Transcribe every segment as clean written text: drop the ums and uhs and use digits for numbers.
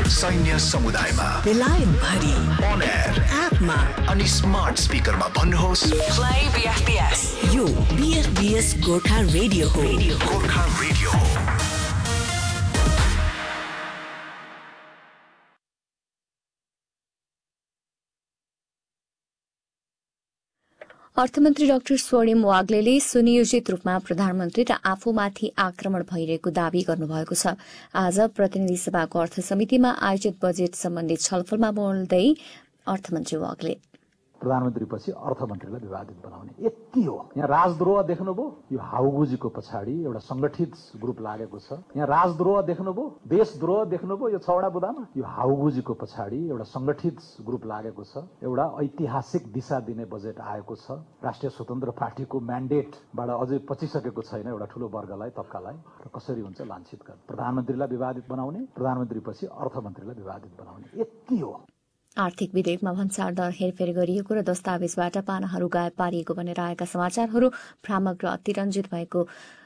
सैन्य समुदायमा, बेलायत भरि, अन एयर एपमा अनि स्मार्ट स्पिकरमा भन्नुहोस् प्ले बीएफबीएस। यो बीएफबीएस गोर्खा रेडियो हो। गोर्खा रेडियो हो। अर्थमन्त्री डाक्टर स्वर्णिम वाग्लेले सुनियोजित रूपमा प्रधानमन्त्री र आफूमाथि आक्रमण भइरहेको दावी गर्नुभएको छ। आज प्रतिनिधि सभाको अर्थ समितिमा आयोजित बजेट सम्बन्धी छलफलमा बोल्दै अर्थमन्त्री वाग्ले प्रधानमन्त्रीपछि अर्थमन्त्रीलाई विवादित बनाउने यति हो। यहाँ राजद्रोह देख्नुभयो, यो हाउगुजीको पछाडि एउटा संगठित ग्रुप लागेको छ। यहाँ राजद्रोह देख्नुभयो, देशद्रोह देख्नुभयो, यो 6 वटा बुदामा यो हाउगुजीको पछाडि एउटा संगठित ग्रुप लागेको छ। एउटा ऐतिहासिक दिशा दिने बजेट आएको छ। राष्ट्रिय स्वतन्त्र पार्टीको म्यान्डेटबाट अझै पचिसकेको छैन एउटा ठूलो वर्गलाई, तबकालाई, र कसरी हुन्छ लान्छित गर्ने। प्रधानमन्त्रीलाई विवादित बनाउने, प्रधानमन्त्रीपछि अर्थमन्त्रीलाई विवादित बनाउने यति हो। आर्थिक विधेयकमा भन्सार दर हेरफेर गरिएको र दस्तावेजबाट पानाहरू गायब पारिएको भनेर आएका समाचारहरू भ्रामक र अतिरञ्जित भएको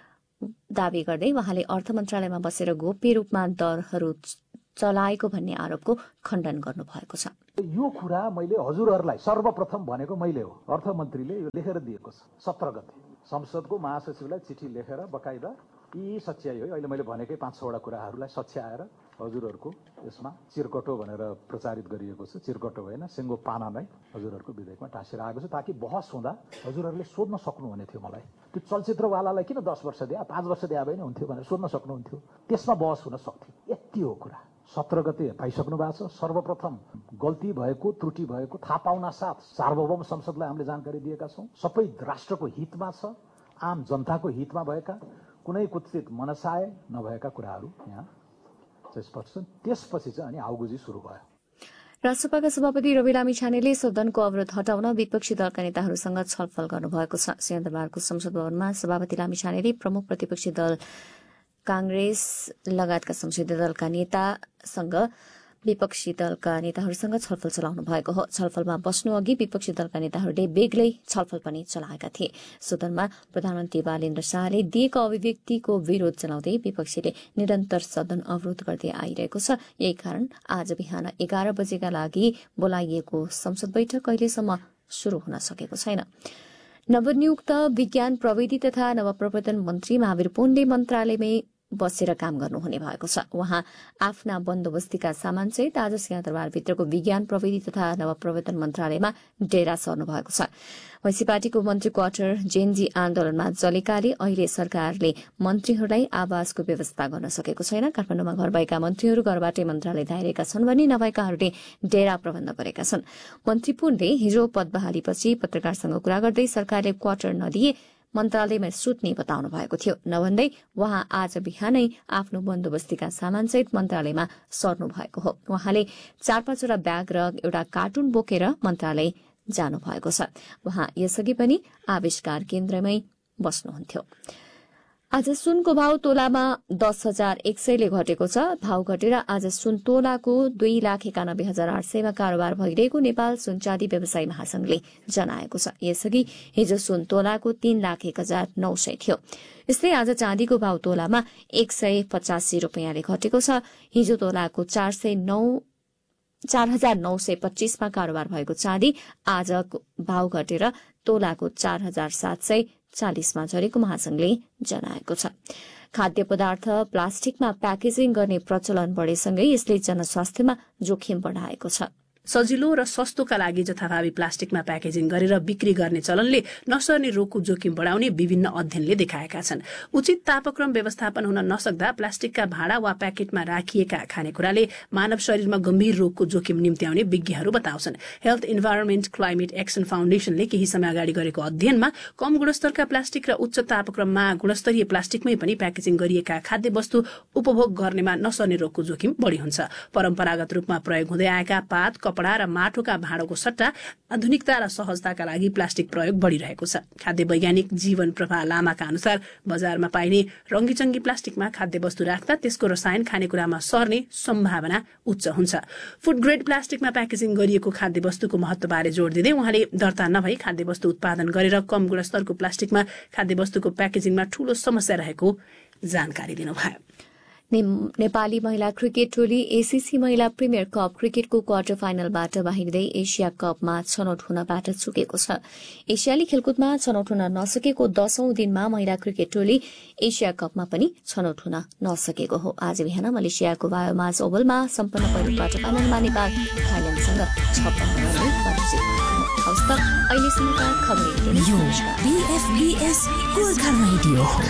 दावी गर्दै वहाँले अर्थ मन्त्रालयमा बसेर गोप्य रूपमा दरहरू चलाएको भन्ने आरोपको खण्डन गर्नुभएको छ। यो कुरा मैले हजुरहरूलाई सर्वप्रथम भनेको मैले हो। अर्थमन्त्रीले यो लेखेर दिएको छ 17 गते संसदको महासचिवलाई चिठी लेखेर बकाइदा यी सच्याइ हो। अहिले मैले भनेकै 5-6 वटा कुराहरूलाई सच्याएर हजुरहरूको यसमा चिरकटो भनेर प्रचारित गरिएको छ। चिरकटो होइन, सिङ्गो पाना नै हजुरहरूको विधेयकमा टाँसेर आएको छ, ताकि बहस हुँदा हजुरहरूले सोध्न सक्नुहुने थियो मलाई। त्यो चलचित्रवालालाई किन 10 वर्ष दिए, 5 वर्ष दिए पनि हुन्थ्यो भनेर सोध्न सक्नुहुन्थ्यो। त्यसमा बहस हुन सक्थ्यो। यति हो कुरा। 17 गते पाइसक्नु भएको छ। सर्वप्रथम गल्ती भएको, त्रुटि भएको थाहा पाउन साथ सार्वभौम संसदलाई हामीले जानकारी दिएका छौँ। सबै राष्ट्रको हितमा छ, आम जनताको हितमा भएका कुनै कुत्सित मनसाय नभएका कुराहरू यहाँ स्पष्ट छन्। त्यसपछि चाहिँ अनि हाउगुजी सुरु भयो। राष्ट्रसभाका सभापति रवि लामिछानेले सदनको अवरोध हटाउन विपक्षी दलका नेताहरूसँग छलफल गर्नुभएको छ। सिंहदरबारको संसद भवनमा सभापति लामिछानेले प्रमुख प्रतिपक्षी दल कांग्रेस लगायतका संसदीय दलका नेतासँग विपक्षी दलका नेताहरूसँग छलफल चलाउनु भएको हो। छलफलमा बस्नु अघि विपक्षी दलका नेताहरूले बेग्लै छलफल पनि चलाएका थिए। सदनमा प्रधानमन्त्री बालेन्द्र शाहले दिएको अभिव्यक्तिको विरोध जनाउँदै विपक्षीले निरन्तर सदन अवरोध गर्दै आइरहेको छ। यही कारण आज बिहान 11 बजेका लागि बोलाइएको संसद बैठक कहिलेसम्म शुरू हुन सकेको छैन। नवनियुक्त विज्ञान प्रविधि तथा नवप्रवर्तन मन्त्री महावीर पुनले मन्त्रालयमै बसेर काम गर्नुहुने भएको छ। उहाँ आफ्ना बन्दोबस्तीका सामानसहित आज सिंहदरबारभित्रको विज्ञान प्रविधि तथा नवप्रवर्तन मन्त्रालयमा डेरा सर्नु भएको छ। वैसी पार्टीको मन्त्री क्वार्टर जेनजी आन्दोलनमा जलेकाले अहिले सरकारले मन्त्रीहरूलाई आवासको व्यवस्था गर्न सकेको छैन। काठमाडौँमा घर भएका मन्त्रीहरू घरबाटै मन्त्रालय धाइरहेका छन् भने नभएकाहरूले डेरा प्रबन्ध गरेका छन्। मन्त्री पुनले हिजो पद बहालीपछि पत्रकारसँग कुरा गर्दै सरकारले क्वार्टर नदिए मन्त्रालयमा सुत्ने बताउनु भएको थियो। नभन्दै उहाँ आज बिहानै आफ्नो बन्दोबस्तीका सामानसहित मन्त्रालयमा सर्नु भएको हो। उहाँले 4-5 वटा ब्याग र एउटा कार्टुन बोकेर मन्त्रालय जानु भएको छ। उहाँ यसअघि पनि आविष्कार केन्द्रमै बस्नुहुन्थ्यो। आज सुनको भाव तोलामा 10,100 ले घटेको छ। भाव घटेर आज सुन तोलाको 2,91,800 मा कारोबार भइरहेको नेपाल सुनचाँदी व्यवसायी महासंघले जनाएको छ। यसअघि हिजो सुन तोलाको 3,01,900 थियो। यस्तै आज चाँदीको भाव तोलामा 185 रुपियाँले घटेको छ। हिजो तोलाको 4,925 मा कारोबार भएको चाँदी आज भाव घटेर तोलाको 4,740 मा झरेको महासंघले जनाएको छ। खाद्य पदार्थ प्लास्टिकमा प्याकेजिङ गर्ने प्रचलन बढेसँगै यसले जनस्वास्थ्यमा जोखिम बढाएको छ। सजिलो र सस्तोका लागि जथाभावी प्लास्टिकमा प्याकेजिङ गरेर बिक्री गर्ने चलनले नसर्ने रोगको जोखिम बढाउने विभिन्न अध्ययनले देखाएका छन्। उचित तापक्रम व्यवस्थापन हुन नसक्दा प्लास्टिकका भाँडा वा प्याकेटमा राखिएका खानेकुराले मानव शरीरमा गम्भीर रोगको जोखिम निम्त्याउने विज्ञहरू बताउँछन्। हेल्थ इन्भाइरोमेन्ट क्लाइमेट एक्सन फाउन्डेशनले केही समय अगाडि गरेको अध्ययनमा कम गुणस्तरका प्लास्टिक र उच्च तापक्रममा गुणस्तरीय प्लास्टिकमै पनि प्याकेजिङ गरिएका खाद्य वस्तु उपभोग गर्नेमा नसर्ने रोगको जोखिम बढी हुन्छ। परम्परागत रूपमा प्रयोग हुँदै आएका पात, कपडा र माटोका भाँडोको सट्टा आधुनिकता र सहजताका लागि प्लास्टिक प्रयोग बढ़िरहेको छ। खाद्य वैज्ञानिक जीवन प्रभा लामाका अनुसार बजारमा पाइने रंगीचंगी प्लास्टिकमा खाद्य वस्तु राख्दा त्यसको रसायन खानेकुरामा सर्ने सम्भावना उच्च हुन्छ। फुड ग्रेड प्लास्टिकमा प्याकेजिङ गरिएको खाद्य वस्तुको महत्वबारे जोड़ दिँदै उहाँले दर्ता नभई खाद्य वस्तु उत्पादन गरेर कम गुणस्तरको प्लास्टिकमा खाद्य वस्तुको प्याकेजिङमा ठूलो समस्या रहेको जानकारी दिनुभयो। नेपाली महिला क्रिकेट टोली एसीसी महिला प्रिमियर कप क्रिकेटको क्वार्टर फाइनलबाट बाहिरिँदै एसिया कपमा छनौट हुनबाट चुकेको छ। एसियाली खेलकुदमा छनौट हुन नसकेको 10औं दिनमा महिला क्रिकेट टोली एसिया कपमा पनि छनौट हुन नसकेको हो। आज बिहान मलेसियाको बायोमाज ओभलमा सम्पन्न पहिलो क्वार्टर फाइनलमा नेपाल थाइल्याण्डसँग 56 रनले पराजित भएको हो। अहिलेसम्मका खबर यो BFBS गोर्खा रेडियो हो।